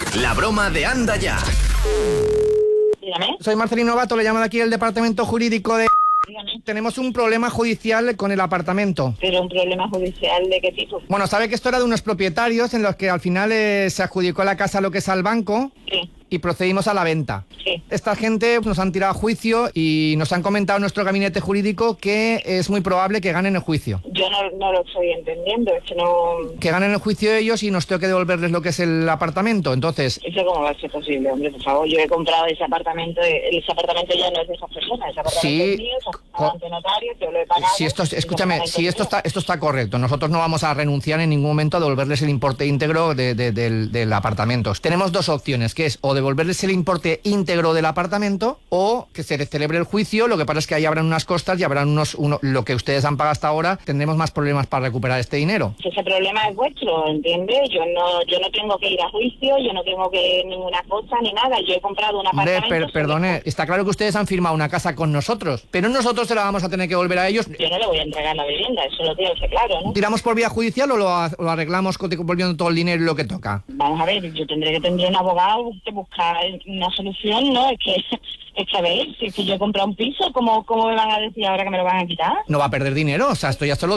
La broma de Anda Ya. Dígame. Soy Marcelino Bato, le llamo de aquí el departamento jurídico de... Dígame. Tenemos un problema judicial con el apartamento. ¿Pero un problema judicial de qué tipo? Bueno, sabe que esto era de unos propietarios en los que al final se adjudicó la casa lo que es al banco. Sí. Y procedimos a la venta. Sí. Esta gente nos han tirado a juicio y nos han comentado en nuestro gabinete jurídico que es muy probable que ganen el juicio. Yo no lo estoy entendiendo, es que no... Que ganen el juicio ellos y nos tengo que devolverles lo que es el apartamento. Entonces... ¿Eso cómo va a ser posible, hombre? Por favor, yo he comprado ese apartamento ya no es de esas personas, ese apartamento Sí, es mío, se ha pagado ante notario, yo lo he pagado... Si esto, escúchame, si esto está correcto, nosotros no vamos a renunciar en ningún momento a devolverles el importe íntegro del apartamento. Tenemos dos opciones, que es o devolverles el importe íntegro del apartamento o que se celebre el juicio. Lo que pasa es que ahí habrán unas costas y habrán lo que ustedes han pagado hasta ahora, tendremos más problemas para recuperar este dinero. Ese problema es vuestro, ¿entiendes? Yo no tengo que ir a juicio, yo no tengo que ninguna cosa ni nada, yo he comprado un apartamento... Perdone, está claro que ustedes han firmado una casa con nosotros, pero nosotros se la vamos a tener que devolver a ellos. Yo no le voy a entregar la vivienda, eso lo tengo que ser claro, ¿no? ¿Tiramos por vía judicial o lo arreglamos volviendo todo el dinero y lo que toca? Vamos a ver, yo tendré un abogado que buscar una solución, ¿no? Es que a ver, si yo he comprado un piso, ¿cómo me van a decir ahora que me lo van a quitar? No va a perder dinero, o sea, esto ya se lo